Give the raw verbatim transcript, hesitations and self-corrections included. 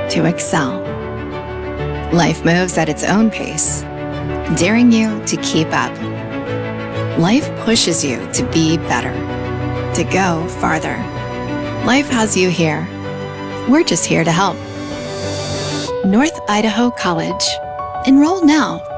to excel. Life moves at its own pace, daring you to keep up. Life pushes you to be better, to go farther. Life has you here. We're just here to help. North Idaho College. Enroll now.